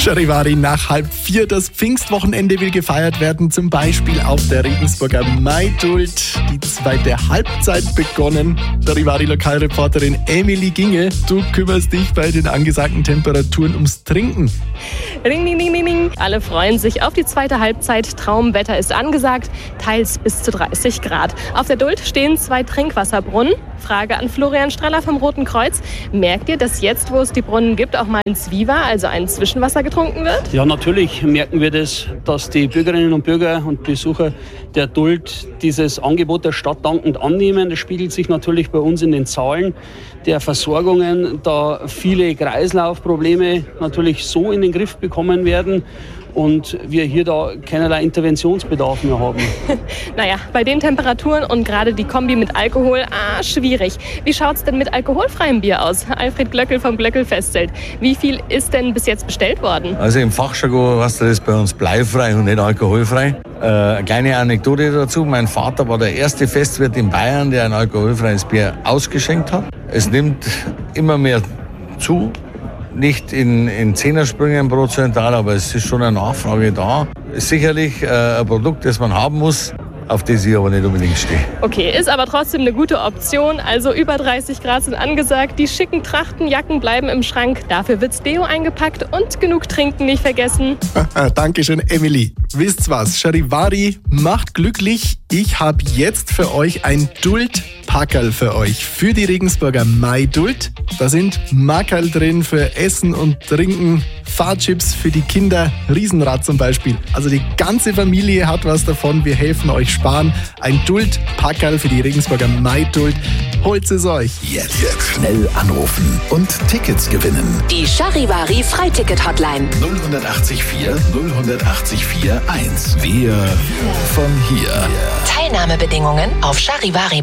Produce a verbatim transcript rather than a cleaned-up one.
Charivari, nach halb vier. Das Pfingstwochenende will gefeiert werden, zum Beispiel auf der Regensburger Maidult. Die zweite Halbzeit begonnen. Charivari-Lokalreporterin Emily Ginge, du kümmerst dich bei den angesagten Temperaturen ums Trinken. Ring, ding, ding, ding, ding. Alle freuen sich auf die zweite Halbzeit. Traumwetter ist angesagt, teils bis zu dreißig Grad. Auf der Duld stehen zwei Trinkwasserbrunnen. Frage an Florian Straller vom Roten Kreuz. Merkt ihr, dass jetzt, wo es die Brunnen gibt, auch mal ein Zwieber, also ein Zwischenwasser getrunken wird? Ja, natürlich merken wir das, dass die Bürgerinnen und Bürger und Besucher der Duld dieses Angebot der Stadt dankend annehmen. Das spiegelt sich natürlich bei uns in den Zahlen der Versorgungen, da viele Kreislaufprobleme natürlich so in den Griff bekommen werden und wir hier da keinerlei Interventionsbedarf mehr haben. Naja, bei den Temperaturen und gerade die Kombi mit Alkohol, ah, schwierig. Wie schaut's denn mit alkoholfreiem Bier aus? Alfred Glöckel vom Glöckel-Festzelt. Wie viel ist denn bis jetzt bestellt worden? Also im Fachjargon heißt das bei uns bleifrei und nicht alkoholfrei. Äh, eine kleine Anekdote dazu. Mein Vater war der erste Festwirt in Bayern, der ein alkoholfreies Bier ausgeschenkt hat. Es nimmt immer mehr zu. Nicht in, in Zehnersprüngen prozentual, aber es ist schon eine Nachfrage da. Ist sicherlich äh, ein Produkt, das man haben muss, auf das ich aber nicht unbedingt stehe. Okay, ist aber trotzdem eine gute Option. Also über dreißig Grad sind angesagt. Die schicken Trachtenjacken bleiben im Schrank. Dafür wird's Deo eingepackt und genug trinken nicht vergessen. Dankeschön, Emily. Wisst's was? Charivari macht glücklich. Ich habe jetzt für euch ein Duld-Packerl für euch. Für die Regensburger Maidult. Da sind Mackerl drin für Essen und Trinken. Fahrchips für die Kinder. Riesenrad zum Beispiel. Also die ganze Familie hat was davon. Wir helfen euch sparen. Ein Duld-Packerl für die Regensburger Maidult. Holt es euch. Jetzt. Jetzt schnell anrufen und Tickets gewinnen. Die Charivari Freiticket-Hotline. null acht vier null acht vier eins. Wir von hier. Teilnahmebedingungen auf charivari